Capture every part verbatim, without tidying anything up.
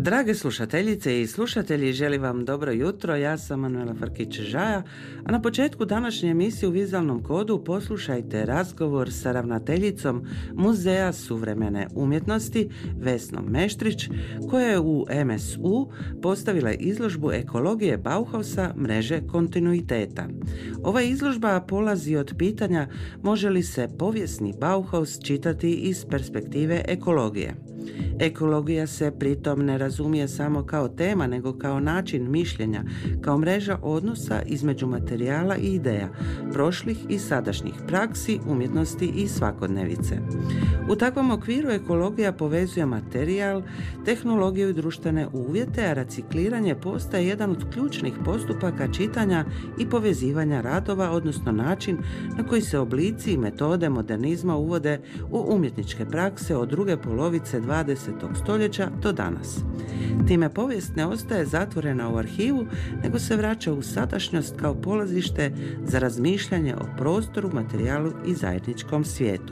Drage slušateljice i slušatelji, želim vam dobro jutro. Ja sam Manuela Frkić-Žaja, a na početku današnje emisije u Vizualnom kodu poslušajte razgovor sa ravnateljicom Muzeja suvremene umjetnosti Vesnom Meštrić, koja je u em es u postavila izložbu ekologije Bauhausa mreže kontinuiteta. Ova izložba polazi od pitanja može li se povijesni Bauhaus čitati iz perspektive ekologije. Ekologija se pritom ne razumije samo kao tema, nego kao način mišljenja, kao mreža odnosa između materijala i ideja, prošlih i sadašnjih praksi, umjetnosti i svakodnevice. U takvom okviru ekologija povezuje materijal, tehnologiju i društvene uvjete, a recikliranje postaje jedan od ključnih postupaka čitanja i povezivanja radova, odnosno način na koji se oblici i metode modernizma uvode u umjetničke prakse od druge polovice dvadesetog stoljeća do danas. Time povijest ne ostaje zatvorena u arhivu, nego se vraća u sadašnjost kao polazište za razmišljanje o prostoru, materijalu i zajedničkom svijetu.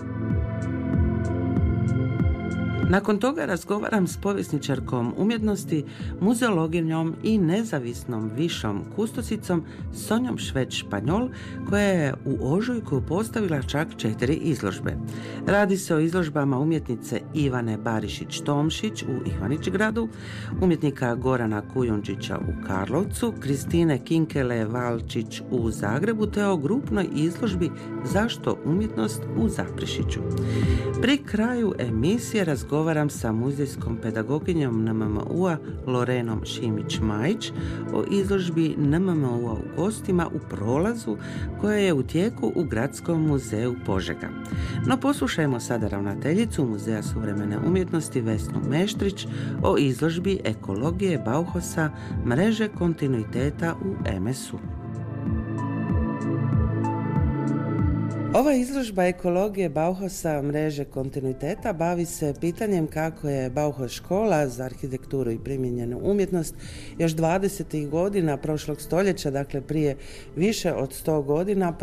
Nakon toga razgovaram s povjesničarkom umjetnosti, muzeologinjom i nezavisnom višom kustosicom Sonjom Švec-Španjol, koja je u ožujku postavila čak četiri izložbe. Radi se o izložbama umjetnice Ivane Barišić-Tomšić u Ivanić-Gradu, umjetnika Gorana Kujundžića u Karlovcu, Kristine Kinkele-Valčić u Zagrebu, te o grupnoj izložbi Zašto umjetnost u Zaprešiću. Pri kraju emisije razgovaram Govaram sa muzejskom pedagoginjom en em em u-a Lorenom Šimić-Majić o izložbi en em em u-a u gostima u prolazu koja je u tijeku u Gradskom muzeju Požega. No poslušajmo sada ravnateljicu Muzeja suvremene umjetnosti Vesnu Meštrić o izložbi ekologije Bauhausa mreže kontinuiteta u em es u. Ova izložba ekologije Bauhausa mreže kontinuiteta bavi se pitanjem kako je Bauhaus škola za arhitekturu i primijenjenu umjetnost još dvadesetih godina prošlog stoljeća, dakle prije više od sto godina,